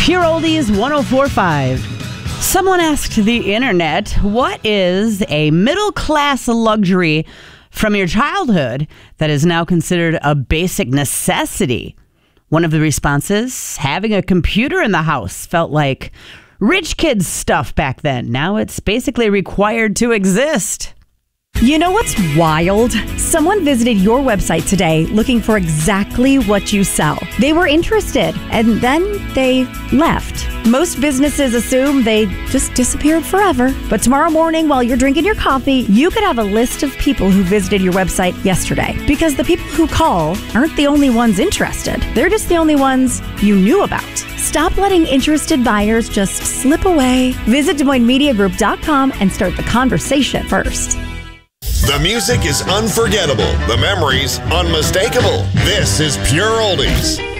Pure Oldies 104.5. Someone asked the internet, what is a middle-class luxury from your childhood that is now considered a basic necessity? One of the responses, having a computer in the house felt like rich kids stuff back then. Now it's basically required to exist. You know what's wild? Someone visited your website today looking for exactly what you sell. They were interested, and then they left. Most businesses assume they just disappeared forever. But tomorrow morning, while you're drinking your coffee, you could have a list of people who visited your website yesterday. Because the people who call aren't the only ones interested. They're just the only ones you knew about. Stop letting interested buyers just slip away. Visit DesMoinesMediaGroup.com and start the conversation first. The music is unforgettable. The memories unmistakable. This is Pure Oldies.